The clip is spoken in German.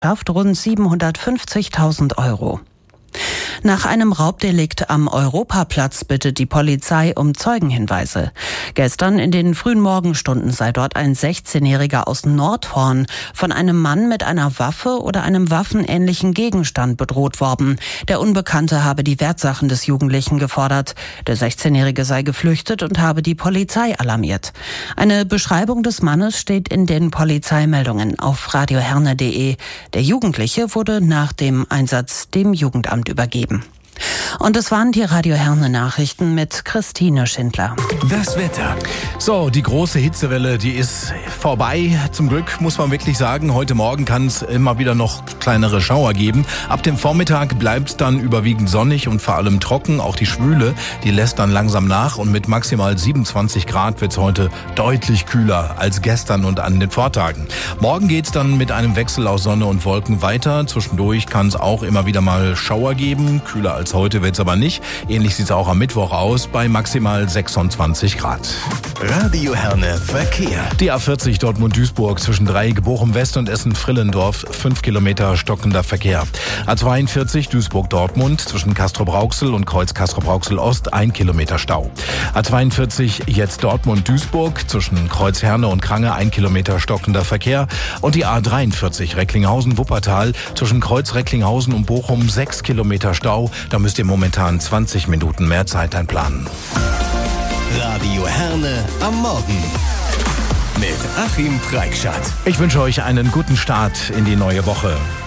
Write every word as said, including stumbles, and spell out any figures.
rund siebenhundertfünfzigtausend Euro. Nach einem Raubdelikt am Europaplatz bittet die Polizei um Zeugenhinweise. Gestern in den frühen Morgenstunden sei dort ein sechzehnjähriger aus Nordhorn von einem Mann mit einer Waffe oder einem waffenähnlichen Gegenstand bedroht worden. Der Unbekannte habe die Wertsachen des Jugendlichen gefordert. Der sechzehnjährige sei geflüchtet und habe die Polizei alarmiert. Eine Beschreibung des Mannes steht in den Polizeimeldungen auf radioherne punkt de. Der Jugendliche wurde nach dem Einsatz dem Jugendamt übergeben. Und es waren die Radio Herne Nachrichten mit Christine Schindler. Das Wetter. So, die große Hitzewelle, die ist vorbei. Zum Glück muss man wirklich sagen, heute Morgen kann es immer wieder noch kleinere Schauer geben. Ab dem Vormittag bleibt es dann überwiegend sonnig und vor allem trocken. Auch die Schwüle, die lässt dann langsam nach. Und mit maximal siebenundzwanzig Grad wird es heute deutlich kühler als gestern und an den Vortagen. Morgen geht es dann mit einem Wechsel aus Sonne und Wolken weiter. Zwischendurch kann es auch immer wieder mal Schauer geben. Kühler als heute wird es aber nicht. Ähnlich sieht es auch am Mittwoch aus, bei maximal sechsundzwanzig Grad. Radio Herne Verkehr. Die A vierzig Dortmund-Duisburg zwischen Dreieck, Bochum-West und Essen-Frillendorf, fünf Kilometer stockender Verkehr. A zweiundvierzig Duisburg-Dortmund zwischen Castrop-Rauxel und Kreuz Castrop-Rauxel-Ost, ein Kilometer Stau. A zweiundvierzig jetzt Dortmund-Duisburg zwischen Kreuz Herne und Krange, ein Kilometer stockender Verkehr. Und die A dreiundvierzig Recklinghausen-Wuppertal zwischen Kreuz Recklinghausen und Bochum, sechs Kilometer Stau. Da müsst ihr momentan zwanzig Minuten mehr Zeit einplanen. Radio Herne am Morgen mit Achim Preikschat. Ich wünsche euch einen guten Start in die neue Woche.